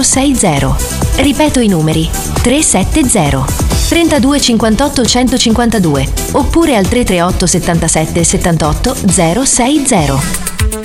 060. Ripeto i numeri: 370 32 58 152 oppure al 338 77 78 060.